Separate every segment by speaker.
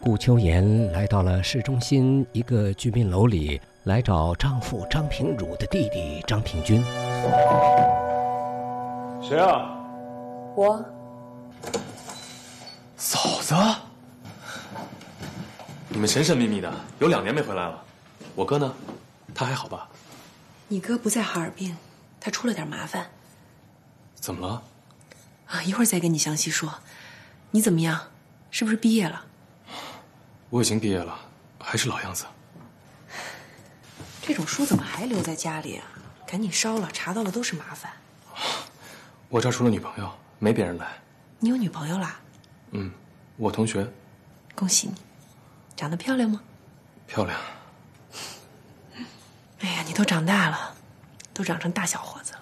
Speaker 1: 顾秋妍来到了市中心一个居民楼里，来找丈夫张平汝的弟弟张平军。
Speaker 2: 谁啊？
Speaker 3: 我。
Speaker 2: 嫂子，你们神神秘秘的，有2年没回来了。我哥呢？他还好吧？
Speaker 3: 你哥不在哈尔滨，他出了点麻烦。
Speaker 2: 怎么了？
Speaker 3: 啊，一会儿再跟你详细说。你怎么样？是不是毕业了？
Speaker 2: 我已经毕业了，还是老样子。
Speaker 3: 这种书怎么还留在家里啊？赶紧烧了，查到了都是麻烦。
Speaker 2: 我这儿除了女朋友，没别人来。
Speaker 3: 你有女朋友啦？
Speaker 2: 嗯，我同学。
Speaker 3: 恭喜你，长得漂亮吗？
Speaker 2: 漂亮。
Speaker 3: 哎呀，你都长大了，都长成大小伙子了。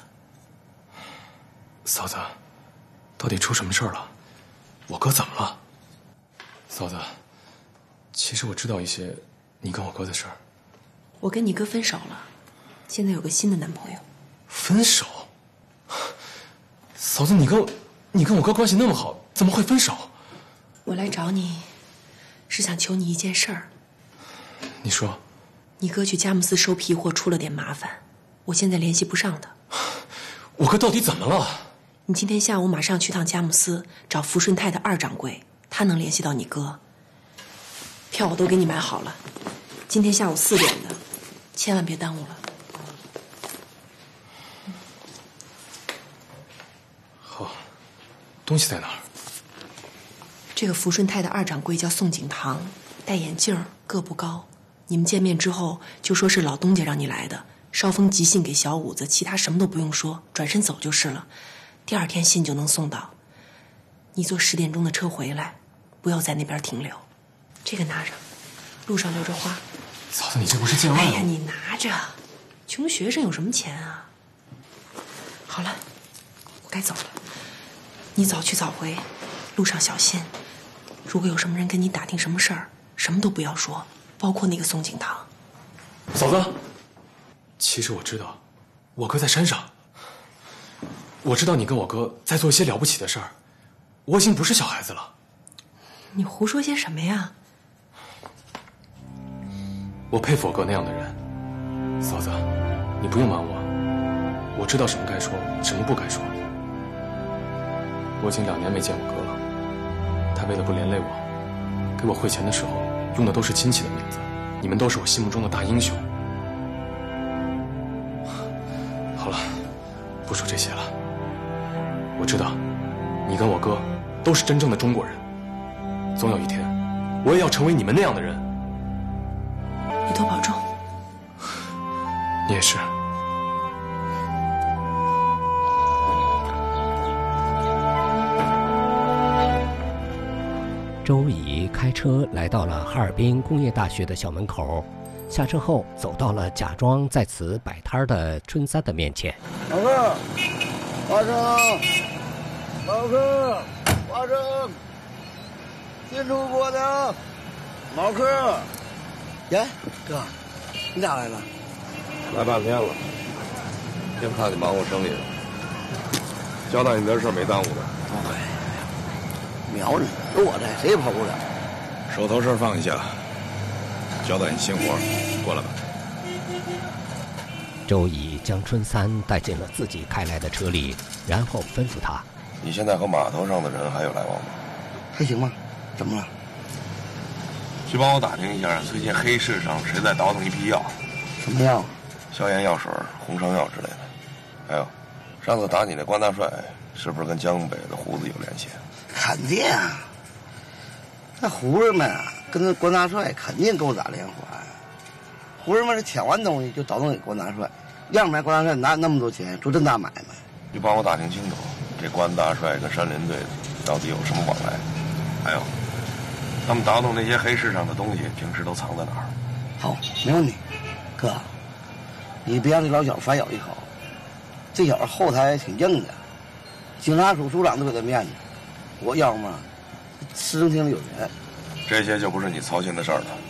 Speaker 2: 嫂子，到底出什么事儿了？我哥怎么了？嫂子，其实我知道一些你跟我哥的事儿。
Speaker 3: 我跟你哥分手了，现在有个新的男朋友。
Speaker 2: 分手？嫂子，你跟我哥关系那么好，怎么会分手？
Speaker 3: 我来找你，是想求你一件事儿。
Speaker 2: 你说。
Speaker 3: 你哥去佳木斯收皮货出了点麻烦，我现在联系不上他。
Speaker 2: 我哥到底怎么了？
Speaker 3: 你今天下午马上去趟佳木斯，找福顺泰的2掌柜，他能联系到你哥。票我都给你买好了，今天下午4点的，千万别耽误了。
Speaker 2: 好，东西在哪儿？
Speaker 3: 这个福顺泰的2掌柜叫宋景堂，戴眼镜，个不高。你们见面之后就说是老东家让你来的，捎封急信给小五子，其他什么都不用说，转身走就是了。第2天信就能送到。你坐10点钟的车回来，不要在那边停留。这个拿着，路上留着花。
Speaker 2: 嫂子，你这不是见外了？
Speaker 3: 哎呀，你拿着，穷学生有什么钱啊？好了，我该走了。你早去早回，路上小心。如果有什么人跟你打听什么事儿，什么都不要说。包括那个宋景堂。
Speaker 2: 嫂子，其实我知道，我哥在山上。我知道你跟我哥在做一些了不起的事儿，我已经不是小孩子了。
Speaker 3: 你胡说些什么呀？
Speaker 2: 我佩服我哥那样的人。嫂子，你不用瞒我，我知道什么该说，什么不该说。我已经2年没见我哥了，他为了不连累我，给我汇钱的时候用的都是亲戚的名字，你们都是我心目中的大英雄。好了，不说这些了。我知道，你跟我哥都是真正的中国人，总有一天，我也要成为你们那样的人。
Speaker 3: 你多保重。
Speaker 2: 你也是。
Speaker 1: 周乙开车来到了哈尔滨工业大学的校门口，下车后走到了假装在此摆摊的春三的面前。
Speaker 4: 老哥，花生，老哥，花生，新出锅的，毛克。耶，哥，你咋来了？
Speaker 5: 来半天了，先看你忙活生意了，交代你的事没耽误的。
Speaker 4: 苗呢？有我在，谁也跑不了。
Speaker 5: 手头事放一下，交代你新活，过来吧。
Speaker 1: 周乙将春三带进了自己开来的车里，然后吩咐他：
Speaker 5: 你现在和码头上的人还有来往吗？
Speaker 4: 还行吧？怎么了？
Speaker 5: 去帮我打听一下，最近黑市上谁在倒腾一批药？
Speaker 4: 什么药？
Speaker 5: 消炎药水、红伤药之类的。还有，上次打你那关大帅，是不是跟江北的胡子有联系？
Speaker 4: 肯定啊！那胡人们啊，跟那关大帅肯定勾打连环。胡人们是抢完东西就倒腾给关大帅，要不然关大帅哪有那么多钱做这么大买卖？
Speaker 5: 你帮我打听清楚，这关大帅跟山林队到底有什么往来？还有，他们倒腾那些黑市上的东西，平时都藏在哪儿？
Speaker 4: 好，没问题。哥，你别让这老小反咬一口。这小子后台挺硬的，警察署署长都给他面子。我要么市政厅里有人。
Speaker 5: 这些就不是你操心的事儿了。